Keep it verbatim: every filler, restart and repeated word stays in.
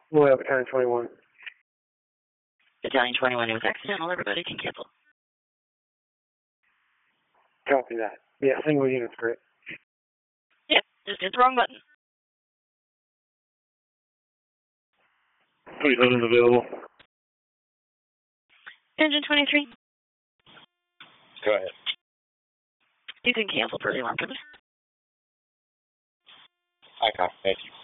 Well, Battalion twenty-one. Battalion twenty-one, it was accidental. Everybody can cancel. Copy that. Yeah, single unit's great. Yep, just hit the wrong button. three hundred available. Engine twenty-three. Go ahead. You can cancel pretty long. I copy. Thank you.